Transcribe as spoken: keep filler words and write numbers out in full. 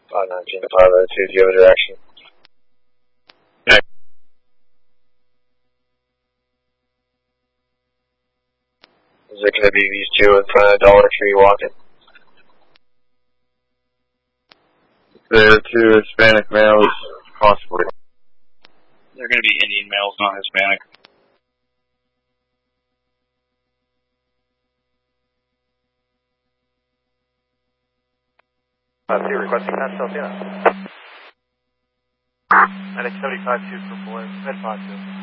five nineteen to five oh two, do you have a direction? Okay. Is it going to be these two in front of Dollar Tree walking? They're two Hispanic males, possibly. They're going to be Indian males, not Hispanic. five two, requesting Matt Celsius. Medic seventy-five two for boy, Med five two.